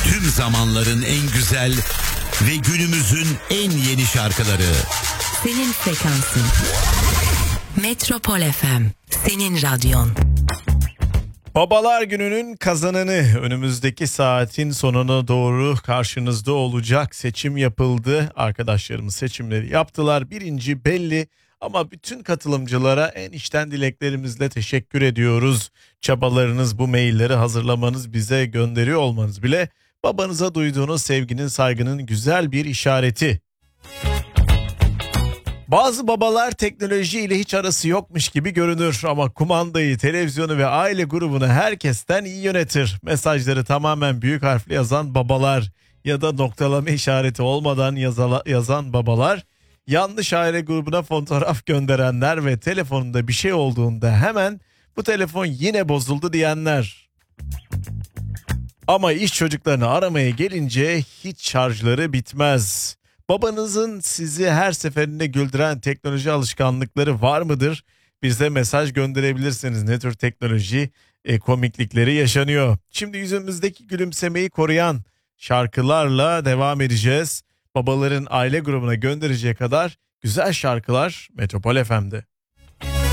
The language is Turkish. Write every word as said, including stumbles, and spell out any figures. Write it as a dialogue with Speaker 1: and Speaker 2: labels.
Speaker 1: Tüm zamanların en güzel ve günümüzün en yeni şarkıları.
Speaker 2: Senin frekansın. Metropol F M. Senin radyon.
Speaker 3: Babalar Günü'nün kazananı önümüzdeki saatin sonuna doğru karşınızda olacak. Seçim yapıldı. Arkadaşlarımız seçimleri yaptılar. Birinci belli ama bütün katılımcılara en içten dileklerimizle teşekkür ediyoruz. Çabalarınız, bu mailleri hazırlamanız, bize gönderiyor olmanız bile babanıza duyduğunuz sevginin, saygının güzel bir işareti. Bazı babalar teknoloji ile hiç arası yokmuş gibi görünür ama kumandayı, televizyonu ve aile grubunu herkesten iyi yönetir. Mesajları tamamen büyük harfle yazan babalar ya da noktalama işareti olmadan yazala, yazan babalar, yanlış aile grubuna fotoğraf gönderenler ve telefonunda bir şey olduğunda hemen bu telefon yine bozuldu diyenler. Ama iş çocuklarını aramaya gelince hiç şarjları bitmez. Babanızın sizi her seferinde güldüren teknoloji alışkanlıkları var mıdır? Bize mesaj gönderebilirsiniz. Ne tür teknoloji e, komiklikleri yaşanıyor? Şimdi yüzümüzdeki gülümsemeyi koruyan şarkılarla devam edeceğiz. Babaların aile grubuna göndereceği kadar güzel şarkılar Metropol F M'de.